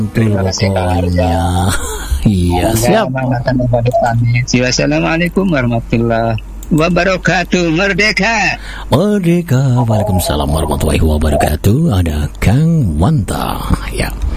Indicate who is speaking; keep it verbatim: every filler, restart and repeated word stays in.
Speaker 1: Terima kasih pokoknya. Iya, siap.
Speaker 2: Assalamualaikum warahmatullahi wabarakatuh. Merdeka.
Speaker 1: Merdeka. Waalaikumsalam warahmatullahi wabarakatuh. Ada Kang Wanta. Ya.